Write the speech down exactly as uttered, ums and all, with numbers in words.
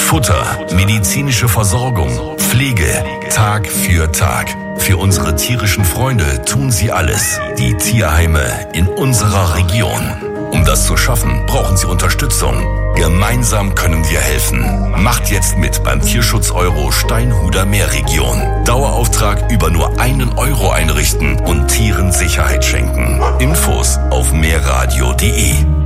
Futter, medizinische Versorgung, Pflege, Tag für Tag. Für unsere tierischen Freunde tun sie alles. Die Tierheime in unserer Region. Um das zu schaffen, brauchen sie Unterstützung. Gemeinsam können wir helfen. Macht jetzt mit beim Tierschutz-Euro Steinhuder Meerregion. Dauerauftrag über nur einen Euro einrichten und Tieren Sicherheit schenken. Infos auf meerradio punkt de.